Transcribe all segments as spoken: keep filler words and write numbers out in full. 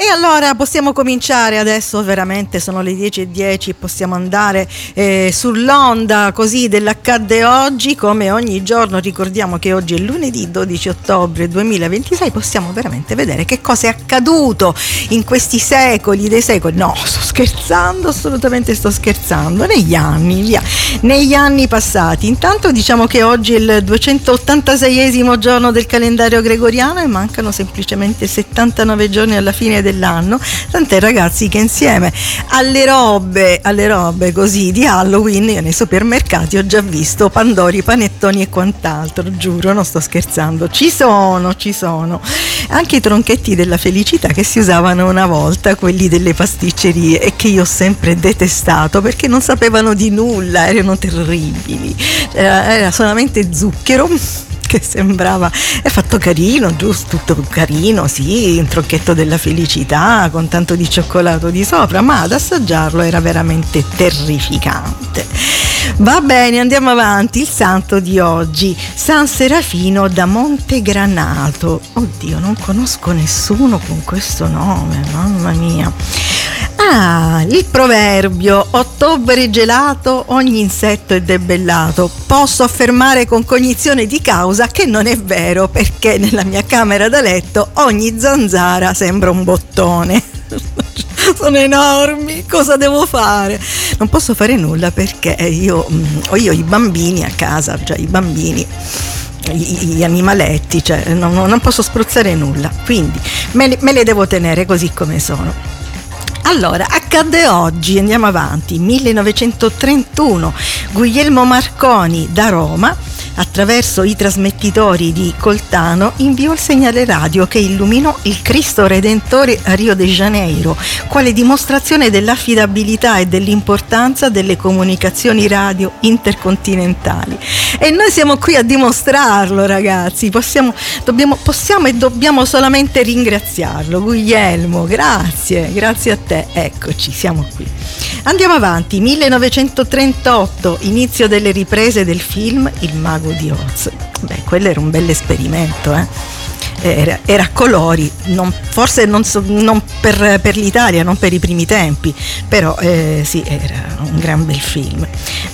E allora possiamo cominciare adesso, veramente sono le dieci e dieci, possiamo andare eh, sull'onda così dell'accadde oggi, come ogni giorno. Ricordiamo che oggi è lunedì dodici ottobre duemilaventisei, possiamo veramente vedere che cosa è accaduto in questi secoli dei secoli. No, sto scherzando, assolutamente sto scherzando, negli anni, via, negli anni passati. Intanto diciamo che oggi è il duecentottantaseiesimo giorno del calendario gregoriano e mancano semplicemente settantanove giorni alla fine dell'anno, tant'è ragazzi che insieme alle robe alle robe così di Halloween io nei supermercati ho già visto pandori, panettoni e quant'altro, giuro, non sto scherzando, ci sono ci sono anche i tronchetti della felicità che si usavano una volta, quelli delle pasticcerie, e che io ho sempre detestato perché non sapevano di nulla, erano terribili, era, era solamente zucchero che sembrava, è fatto carino, giusto, tutto carino, sì, un tronchetto della felicità con tanto di cioccolato di sopra, ma ad assaggiarlo era veramente terrificante. Va bene, andiamo avanti. Il santo di oggi, San Serafino da Montegranato. Oddio, non conosco nessuno con questo nome, mamma mia. Ah, il proverbio: ottobre gelato, ogni insetto è debellato. Posso affermare con cognizione di causa che non è vero, perché nella mia camera da letto ogni zanzara sembra un bottone. Sono enormi, cosa devo fare? Non posso fare nulla perché io ho io i bambini a casa, cioè i bambini, gli animaletti, cioè non, non posso spruzzare nulla, quindi me le, me le devo tenere così come sono. Allora, accadde oggi, andiamo avanti, millenovecentotrentuno, Guglielmo Marconi da Roma, attraverso i trasmettitori di Coltano, inviò il segnale radio che illuminò il Cristo Redentore a Rio de Janeiro, quale dimostrazione dell'affidabilità e dell'importanza delle comunicazioni radio intercontinentali. E noi siamo qui a dimostrarlo, ragazzi, possiamo, dobbiamo, possiamo e dobbiamo solamente ringraziarlo. Guglielmo, grazie, grazie a te, eccoci, siamo qui. Andiamo avanti, millenovecentotrentotto, inizio delle riprese del film Il Mago di Oz. Beh, quello era un bel esperimento, eh? Era, era a colori, non, forse non, so, non per, per l'Italia, non per i primi tempi, però eh, sì, era un gran bel film.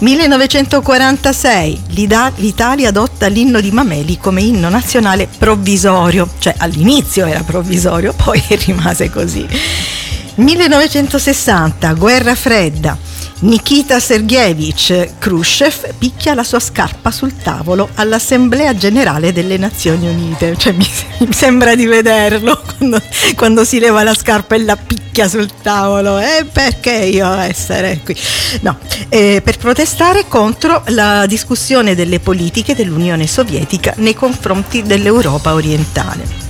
millenovecentoquarantasei, l'Italia adotta l'inno di Mameli come inno nazionale provvisorio, cioè all'inizio era provvisorio, poi rimase così. millenovecentosessanta, guerra fredda, Nikita Sergeyevich Khrushchev picchia la sua scarpa sul tavolo all'Assemblea Generale delle Nazioni Unite, cioè mi, mi sembra di vederlo quando, quando si leva la scarpa e la picchia sul tavolo, e eh, perché io essere qui? No, eh, per protestare contro la discussione delle politiche dell'Unione Sovietica nei confronti dell'Europa orientale.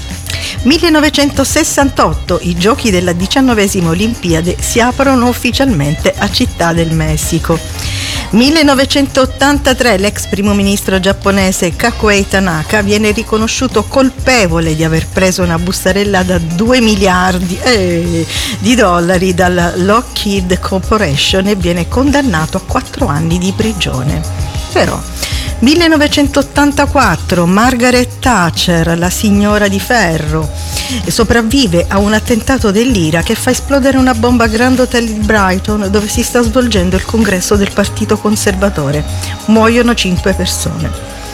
millenovecentosessantotto, i giochi della diciannovesima Olimpiade si aprono ufficialmente a Città del Messico. millenovecentottantatré, l'ex primo ministro giapponese Kakuei Tanaka viene riconosciuto colpevole di aver preso una bustarella da due miliardi eh, di dollari dalla Lockheed Corporation e viene condannato a quattro anni di prigione. Però millenovecentottantaquattro, Margaret Thatcher, la signora di ferro, sopravvive a un attentato dell'Ira che fa esplodere una bomba al Grand Hotel di Brighton, dove si sta svolgendo il congresso del Partito Conservatore. Muoiono cinque persone.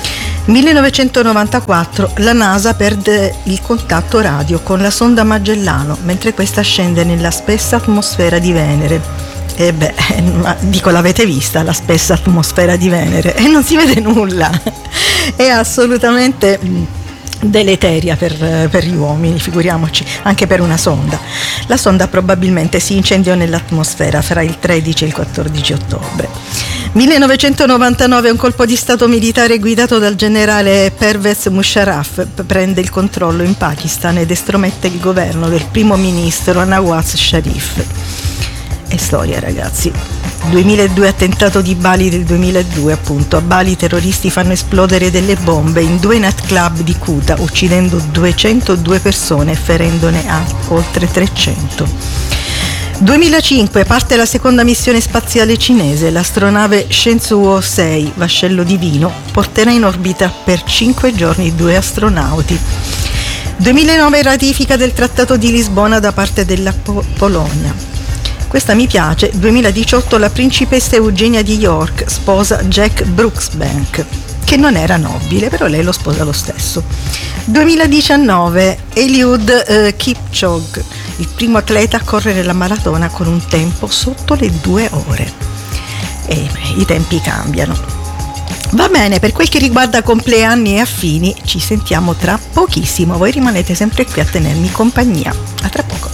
millenovecentonovantaquattro, la NASA perde il contatto radio con la sonda Magellano mentre questa scende nella spessa atmosfera di Venere. E beh, ma dico, l'avete vista la spessa atmosfera di Venere? E non si vede nulla, è assolutamente deleteria per, per gli uomini, figuriamoci, anche per una sonda. La sonda probabilmente si incendiò nell'atmosfera fra il tredici e il quattordici ottobre. millenovecentonovantanove, un colpo di stato militare guidato dal generale Pervez Musharraf prende il controllo in Pakistan ed estromette il governo del primo ministro Nawaz Sharif. È storia, ragazzi. duemiladue, attentato di Bali del duemiladue, appunto. A Bali i terroristi fanno esplodere delle bombe in due nightclub di Kuta, uccidendo duecentodue persone e ferendone oltre trecento. duemilacinque, parte la seconda missione spaziale cinese. L'astronave Shenzhou sei, vascello divino, porterà in orbita per cinque giorni due astronauti. duemilanove ratifica del Trattato di Lisbona da parte della po- Polonia. Questa mi piace. duemiladiciotto la principessa Eugenia di York sposa Jack Brooksbank, che non era nobile, però lei lo sposa lo stesso. duemiladiciannove Eliud eh, Kipchoge, il primo atleta a correre la maratona con un tempo sotto le due ore. E beh, i tempi cambiano. Va bene, per quel che riguarda compleanni e affini, ci sentiamo tra pochissimo. Voi rimanete sempre qui a tenermi compagnia. A tra poco.